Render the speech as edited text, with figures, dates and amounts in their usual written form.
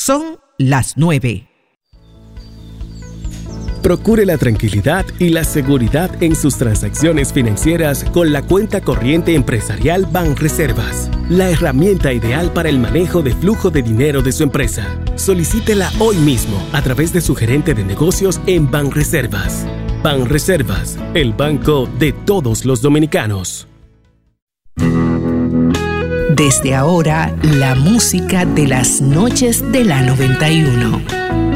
Son las 9. Procure la tranquilidad y la seguridad en sus transacciones financieras con la cuenta corriente empresarial Banreservas, la herramienta ideal para el manejo de flujo de dinero de su empresa. Solicítela hoy mismo a través de su gerente de negocios en Banreservas. Banreservas, el banco de todos los dominicanos. Desde ahora, la música de las noches de la 91.